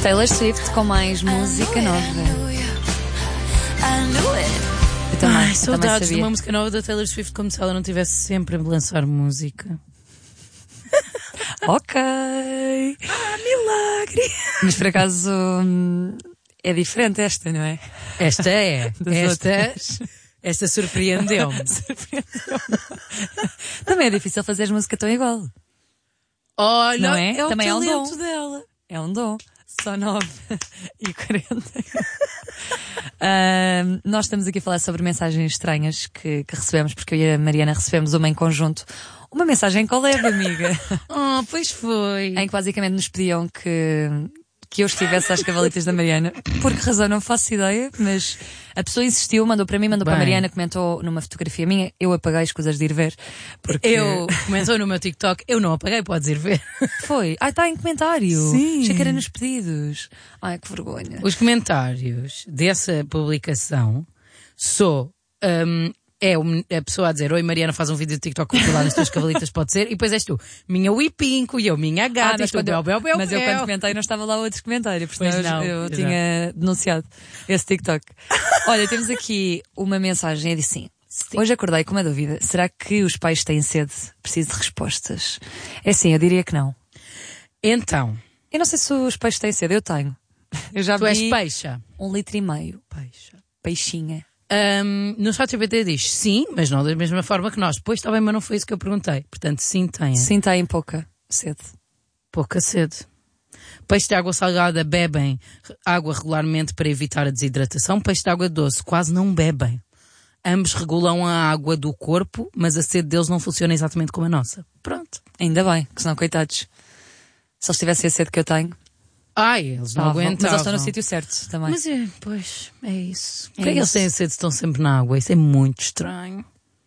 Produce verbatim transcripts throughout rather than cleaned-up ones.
Taylor Swift com mais música nova. Eu também, Ai, eu saudades também de sabia. uma música nova da Taylor Swift, como se ela não tivesse sempre a lançar música. Ok. Ah, milagre! Mas por acaso hum, é diferente esta, não é? Esta é. Das Esta, outras. esta surpreendeu-me. Também é difícil fazer música tão igual. Olha, Não é? é o Também é um talento dom. dela. É um dom. Só nove e quarenta. Ahm, nós estamos aqui a falar sobre mensagens estranhas que, que recebemos, porque eu e a Mariana recebemos uma em conjunto. Uma mensagem collab, amiga. Oh, pois foi. Em que basicamente nos pediam que, que eu estivesse às cavalitas da Mariana. Por que razão não faço ideia, mas a pessoa insistiu, mandou para mim, mandou Bem. para a Mariana, comentou numa fotografia minha, eu apaguei, escusas de ir ver. Porque Eu comentou no meu TikTok, eu não apaguei, podes ir ver. foi. Ai, está em comentário. Sim. Achei que era nos pedidos. Ai, que vergonha. Os comentários dessa publicação sou hum, é a pessoa a dizer: oi Mariana, faz um vídeo de TikTok com lá nas tuas cavalitas, pode ser? E depois és tu, minha Wipinco, e eu, minha gata, Ah, mas e tu, quando eu- bel, bel, bel, mas eu bel. quando comentei não estava lá outros comentários, porque Pois senão eu, não, eu exato. tinha denunciado esse TikTok. Olha, temos aqui uma mensagem, é de sim. Hoje acordei com uma dúvida. Será que os pais têm sede? Preciso de respostas. É sim, eu diria que não. Então, Eu não sei se os peixes têm sede, eu tenho. Eu já tu és vi peixa. um litro e meio. Peixa. Peixinha. Hum, no chat G P T diz sim, mas não da mesma forma que nós. Pois está bem, mas não foi isso que eu perguntei. Portanto, sim, tem. Sim, têm pouca sede. Pouca sede. Peixes de água salgada bebem água regularmente para evitar a desidratação. Peixes de água doce quase não bebem. Ambos regulam a água do corpo, mas a sede deles não funciona exatamente como a nossa. Pronto. Ainda bem, que senão, coitados. Se eles tivessem a sede que eu tenho, Ai, eles não estavam. aguentam. Mas eles estão no sítio certo também. Mas é, pois, é isso. É Porquê é que eles isso. têm sede se estão sempre na água? Isso é muito estranho.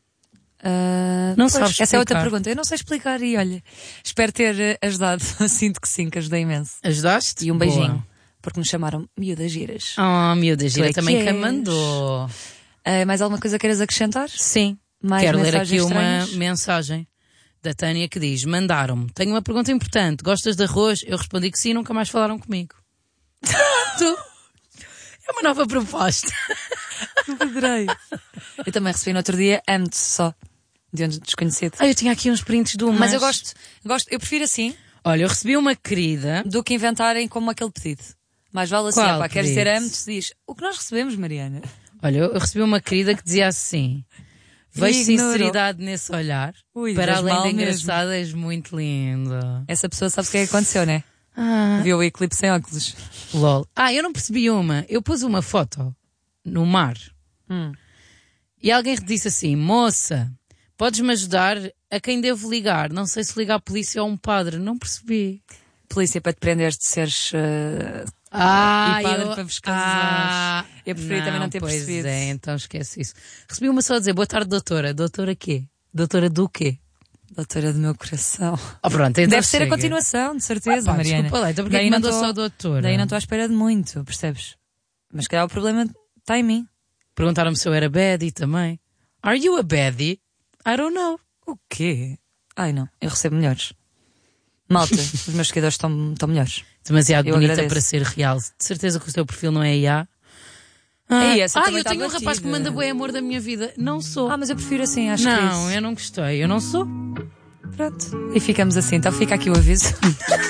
Ah, Não pois, sabes essa é outra explicar. pergunta. Eu não sei explicar e olha, espero ter eh, ajudado. Sinto que sim, que ajudei imenso. Ajudaste? E um Boa. beijinho, porque me chamaram miúdas giras. Oh, miúda gira, é também que quem és. mandou. Ah, mais alguma coisa queiras acrescentar? Sim. Mais Quero ler mensagens aqui uma estranhas? mensagem da Tânia que diz: mandaram-me. Tenho uma pergunta importante. Gostas de arroz? Eu respondi que sim, nunca mais falaram comigo. Pronto. É uma nova proposta. Adorei. Eu também recebi no outro dia, amo-te só, de um desconhecido. Ah, eu tinha aqui uns prints do Mas eu gosto, gosto, eu prefiro assim Olha, eu recebi uma querida. do que inventarem como aquele pedido. Mais vale assim, Qual pá, queres pedido? dizer amo-te, diz o que nós recebemos, Mariana. Olha, eu recebi uma querida que dizia assim: vejo Ignoro. sinceridade nesse olhar. Ui, Para vês além mal de mesmo. engraçada, és muito linda. Essa pessoa sabe o que é que aconteceu, né? Ah, Viu o eclipse sem óculos. lol. Ah, eu não percebi uma. Eu pus uma foto no mar. Hum. E alguém disse assim: moça, podes-me ajudar? A quem devo ligar? Não sei se ligar à polícia ou a um padre. Não percebi. Polícia para te prender de seres uh, Ah, e padre eu... para vos casar. Ah, Eu preferi também não ter pois percebido. É, então esquece isso. Recebi uma só a dizer: boa tarde, doutora. Doutora quê? Doutora do quê? Doutora do meu coração. Oh, pronto, então Deve ser a chega. continuação, de certeza, Ah, pá, Mariana. desculpa lá, então porquê Daí que não mandou tô- só doutora? Daí não estou à espera de muito, percebes? Mas calhar o problema está em mim. Perguntaram-me se eu era baddie também. Are you a baddie? I don't know. O quê? Ai não, eu recebo melhores. Malta, os meus seguidores estão, estão melhores. Demasiado Eu bonita agradeço. para ser real. De certeza que o teu perfil não é I A. Ah, Ei, essa ah também eu tá tenho um batida. rapaz que me manda bué amor da minha vida. Não sou. Ah, mas eu prefiro assim, acho não, que eu não gostei. Eu não sou. Pronto. E ficamos assim, então fica aqui o aviso.